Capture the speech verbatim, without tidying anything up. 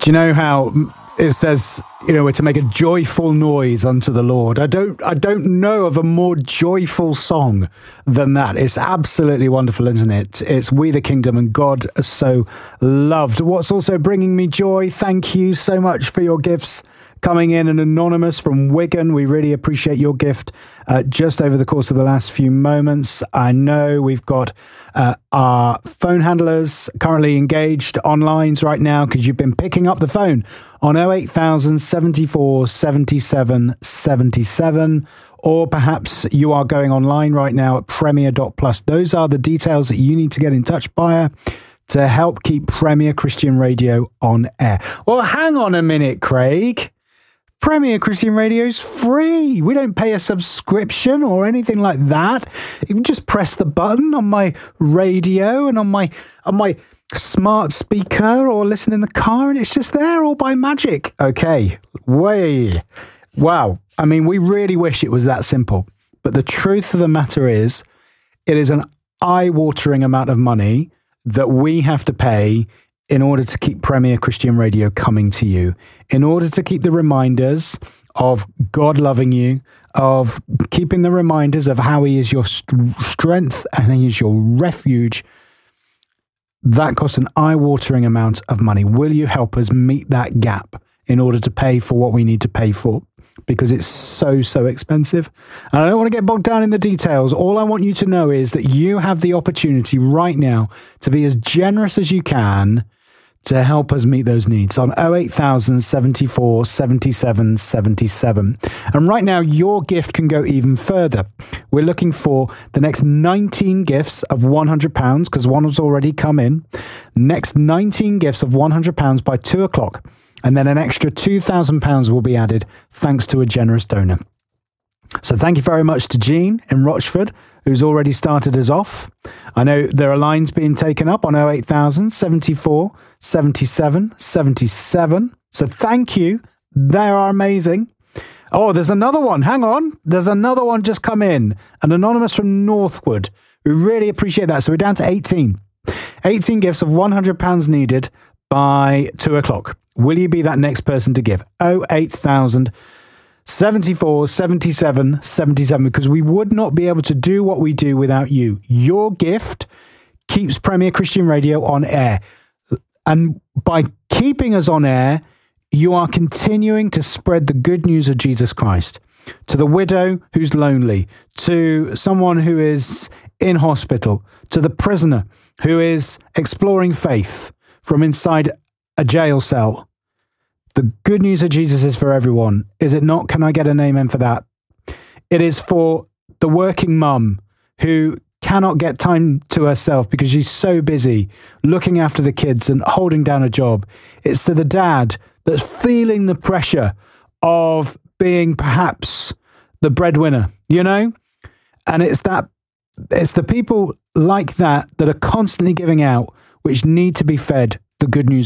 Do you know how it says, you know, we're to make a joyful noise unto the Lord? I don't, I don't know of a more joyful song than that. It's absolutely wonderful, isn't it? It's We the Kingdom and God So Loved. What's also bringing me joy, thank you so much for your gifts coming in. An anonymous from Wigan. We really appreciate your gift uh, just over the course of the last few moments. I know we've got uh, our phone handlers currently engaged on lines right now because you've been picking up the phone on oh eight thousand, seventy-four, seventy-seven, seventy-seven, or perhaps you are going online right now at premier dot plus. Those are the details that you need to get in touch via to help keep Premier Christian Radio on air. Well, hang on a minute, Craig. Premier Christian Radio is free. We don't pay a subscription or anything like that. You can just press the button on my radio and on my on my smart speaker or listen in the car, and it's just there all by magic. Okay, way. Wow. I mean, we really wish it was that simple. But the truth of the matter is, it is an eye-watering amount of money that we have to pay in order to keep Premier Christian Radio coming to you, in order to keep the reminders of God loving you, of keeping the reminders of how he is your st- strength and he is your refuge. That costs an eye-watering amount of money. Will you help us meet that gap in order to pay for what we need to pay for? Because it's so, so expensive. And I don't want to get bogged down in the details. All I want you to know is that you have the opportunity right now to be as generous as you can to help us meet those needs on oh eight thousand, seventy-four, seventy-seven, seventy-seven. And right now, your gift can go even further. We're looking for the next nineteen gifts of one hundred pounds, because one has already come in. Next nineteen gifts of one hundred pounds by two o'clock. And then an extra two thousand pounds will be added thanks to a generous donor. So thank you very much to Jean in Rochford, who's already started us off. I know there are lines being taken up on oh eight thousand, seventy-four, seventy-seven, seventy-seven. So thank you. They are amazing. Oh, there's another one. Hang on. There's another one just come in. An anonymous from Northwood. We really appreciate that. So we're down to eighteen. eighteen gifts of one hundred pounds needed by two o'clock. Will you be that next person to give? oh eight thousand, seventy-four, seventy-seven, seventy-seven, because we would not be able to do what we do without you. Your gift keeps Premier Christian Radio on air. And by keeping us on air, you are continuing to spread the good news of Jesus Christ to the widow who's lonely, to someone who is in hospital, to the prisoner who is exploring faith from inside a jail cell. The good news of Jesus is for everyone, is it not? Can I get an amen for that? It is for the working mum who cannot get time to herself because she's so busy looking after the kids and holding down a job. It's to the dad that's feeling the pressure of being perhaps the breadwinner, you know? And it's that, it's the people like that that are constantly giving out, which need to be fed the good news